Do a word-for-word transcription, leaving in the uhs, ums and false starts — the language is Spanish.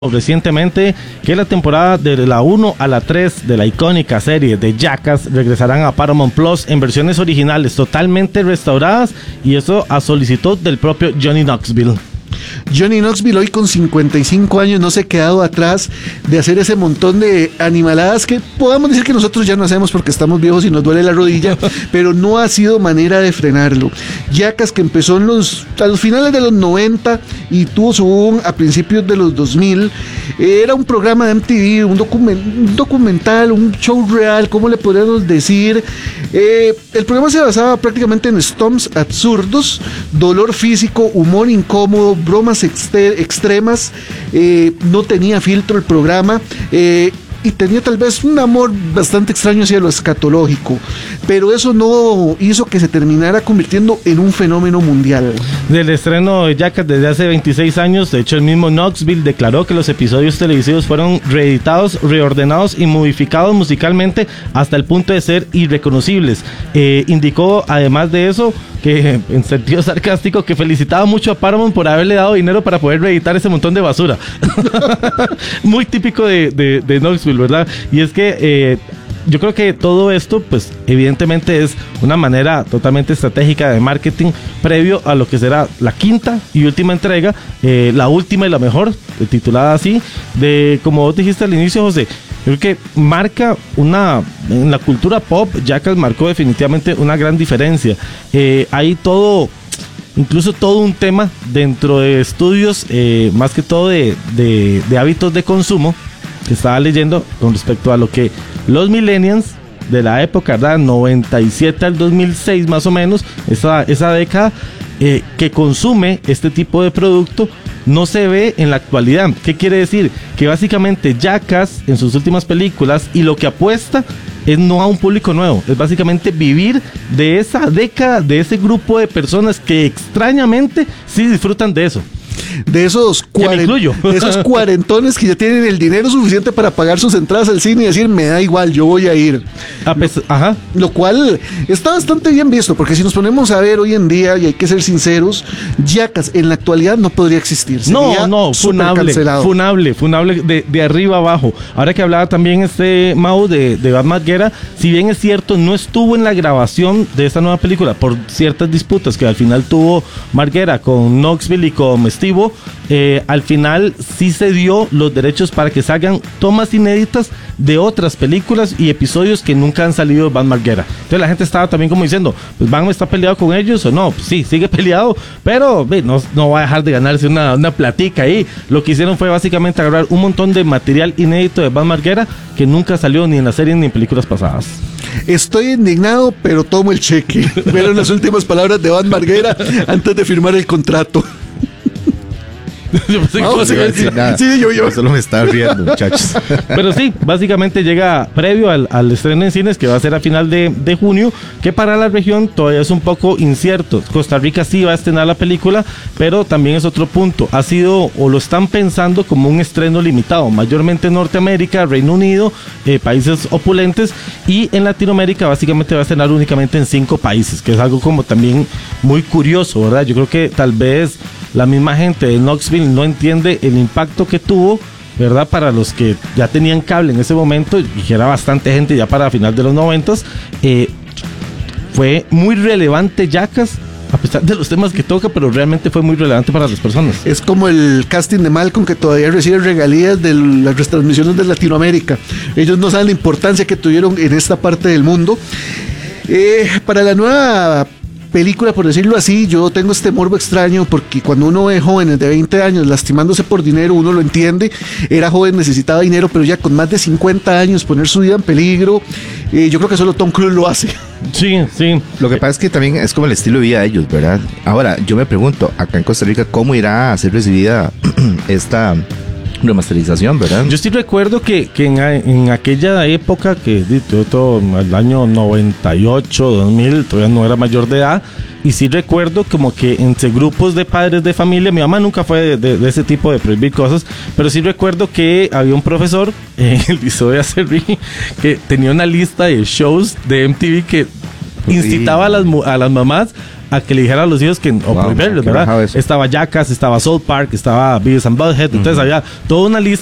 Recientemente que la temporada de la uno a la tres de la icónica serie de Jackass regresarán a Paramount Plus en versiones originales totalmente restauradas, y eso a solicitud del propio Johnny Knoxville. Johnny Knoxville hoy con cincuenta y cinco años no se ha quedado atrás de hacer ese montón de animaladas que podamos decir que nosotros ya no hacemos porque estamos viejos y nos duele la rodilla, pero no ha sido manera de frenarlo. Jackass, que empezó en los, a los finales de los noventa y tuvo su boom a principios de los dos mil, era un programa de M T V, un, document, un documental, un show real, ¿cómo le podríamos decir? Eh, el programa se basaba prácticamente en stunts absurdos, dolor físico, humor incómodo, bromas exter- extremas, eh, no tenía filtro el programa, eh, y tenía tal vez un amor bastante extraño hacia lo escatológico, pero eso no hizo que se terminara convirtiendo en un fenómeno mundial. Del estreno de Jackass desde hace veintiséis años, de hecho el mismo Knoxville declaró que los episodios televisivos fueron reeditados, reordenados y modificados musicalmente hasta el punto de ser irreconocibles. Eh, indicó además de eso que, en sentido sarcástico, que felicitaba mucho a Paramount por haberle dado dinero para poder reeditar ese montón de basura. Muy típico de, de, de Knoxville, ¿verdad? Y es que eh, yo creo que todo esto, pues evidentemente es una manera totalmente estratégica de marketing previo a lo que será la quinta y última entrega, eh, la última y la mejor, titulada así, de, como vos dijiste al inicio, José, creo que marca una, en la cultura pop, Jackass marcó definitivamente una gran diferencia. Eh, hay todo, incluso todo un tema dentro de estudios, eh, más que todo de, de, de hábitos de consumo, que estaba leyendo con respecto a lo que los millennials de la época, ¿verdad? noventa y siete al dos mil seis más o menos, esa, esa década, eh, que consume este tipo de producto, no se ve en la actualidad. ¿Qué quiere decir? Que básicamente Jackass en sus últimas películas y lo que apuesta es no a un público nuevo, es básicamente vivir de esa década, de ese grupo de personas que extrañamente sí disfrutan de eso. De esos, cuaren, de esos cuarentones que ya tienen el dinero suficiente para pagar sus entradas al cine y decir, me da igual, yo voy a ir. A pesar, lo, ajá. lo cual está bastante bien visto, porque si nos ponemos a ver hoy en día, y hay que ser sinceros, Jackass en la actualidad no podría existir. No, no, funable, funable, funable de, de arriba abajo. Ahora que hablaba también este Mau de, de Bam Margera, si bien es cierto, no estuvo en la grabación de esta nueva película por ciertas disputas que al final tuvo Margera con Knoxville y con Steve, Eh, al final sí se dio los derechos para que salgan tomas inéditas de otras películas y episodios que nunca han salido de Bam Margera. Entonces la gente estaba también como diciendo, pues Bam está peleado con ellos o no. Pues sí, sigue peleado, pero ve, no, no va a dejar de ganarse una, una platica ahí. Lo que hicieron fue básicamente agarrar un montón de material inédito de Bam Margera que nunca salió ni en la serie ni en películas pasadas. Estoy indignado, pero tomo el cheque. Fueron las últimas palabras de Bam Margera antes de firmar el contrato. Yo pensé que no, no iba a decir nada. Sí, yo, yo. Solo me estaba riendo, muchachos. Pero sí, básicamente llega previo al, al estreno en cines, que va a ser a final de, de junio, que para la región todavía es un poco incierto. Costa Rica sí va a estrenar la película, pero también es otro punto. Ha sido, o lo están pensando como un estreno limitado, mayormente en Norteamérica, Reino Unido, eh, países opulentes, y en Latinoamérica básicamente va a estrenar únicamente en cinco países, que es algo como también muy curioso, ¿verdad? Yo creo que tal vez la misma gente de Knoxville no entiende el impacto que tuvo, ¿verdad? Para los que ya tenían cable en ese momento, y que era bastante gente ya para final de los noventas, eh, fue muy relevante Jackass, a pesar de los temas que toca, pero realmente fue muy relevante para las personas. Es como el casting de Malcolm, que todavía recibe regalías de las retransmisiones de Latinoamérica. Ellos no saben la importancia que tuvieron en esta parte del mundo. Eh, para la nueva película, por decirlo así, yo tengo este morbo extraño, porque cuando uno es jóvenes de veinte años lastimándose por dinero, uno lo entiende. Era joven, necesitaba dinero, pero ya con más de cincuenta años poner su vida en peligro, eh, yo creo que solo Tom Cruise lo hace. Sí, sí. Lo que pasa es que también es como el estilo de vida de ellos, ¿verdad? Ahora, yo me pregunto, acá en Costa Rica, ¿cómo irá a ser recibida esta remasterización, verdad? Yo sí recuerdo que, que en, en aquella época, que yo todo el año noventa y ocho, dos mil, todavía no era mayor de edad, y sí recuerdo como que entre grupos de padres de familia, mi mamá nunca fue de, de, de ese tipo de prohibir cosas, pero sí recuerdo que había un profesor en el liceo de Acerrí que tenía una lista de shows de M T V que incitaba a las, a las mamás a que le dijera a los hijos que o Wow, prohibirlos, qué ¿verdad? rajado eso. Estaba Jackass, estaba South Park, estaba Beavis and Butthead, entonces había toda una lista